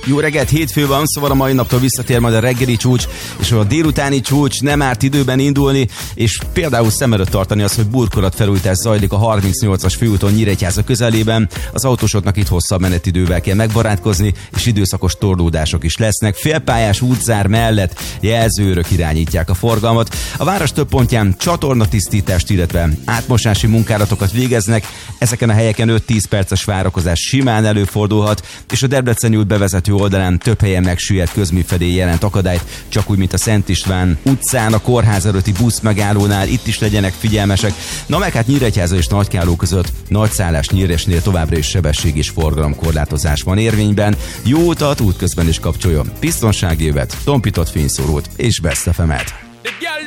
Jó reggelt, hétfő van, szóval a mai naptól visszatér majd a reggeli csúcs, és a délutáni csúcs, nem árt időben indulni, és például szem előtt tartani az, hogy burkolat felújítás zajlik a 38-as főúton Nyíregyháza közelében. Az autósoknak itt hosszabb menetidővel kell megbarátkozni, és időszakos torlódások is lesznek. Félpályás útzár mellett jelzőrök irányítják a forgalmat. A város több pontján csatornatisztítást, illetve átmosási munkálatokat végeznek. Ezeken a helyeken 5-10 perces várakozás simán előfordulhat, és a Debreceni út bevezető oldalán több helyen megsüllyedt közműfedély jelent akadályt, csak úgy, mint a Szent István utcán, a kórház előtti busz megállónál, itt is legyenek figyelmesek. Na meg hát Nyíregyháza és Nagykálló között Nagyszállás Nyíresnél továbbra is sebesség és forgalomkorlátozás van érvényben. Jó utat útközben is kapcsoljon biztonsági övet, tompított fényszórót és Best FM-et.